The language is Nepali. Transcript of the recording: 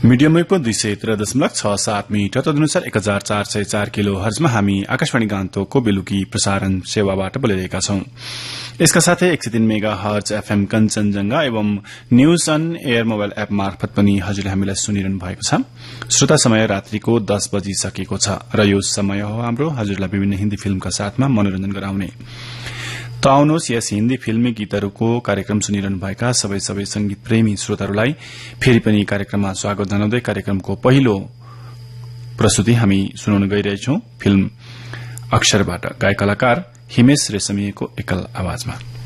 मीडियम वेभको 213.67 मिटर तदनुसार 1404 किलो हर्जमा हामी आकाशवाणी गान्तोकको बेलुकी प्रसारण सेवाबाट बोलिरहेका छौं। यसका साथै 103 मेगा हर्ज एफएम कञ्चनजंघा एवं news on air mobile app मार्फत पनि हजुरले हामीलाई सुनिरहनु भएको छ। श्रोता समय रात्रिको 10 बजिसकेको छ र यो समय हो हाम्रो हजुरलाई विभिन्न हिन्दी फिल्मका साथमा मनोरञ्जन गराउने। त आउनुहोस् यस हिन्दी फिल्मी गीतहरूको कार्यक्रम सुनिरहनु भएका सबै संगीत प्रेमी श्रोताहरूलाई फेरि पनि कार्यक्रममा स्वागत जनाउँदै कार्यक्रमको पहिलो प्रस्तुति हामी सुनाउन गइरहेछौं फिल्म अक्षरबाट गायक कलाकार हिमेश रेशमियाको एकल आवाजमा।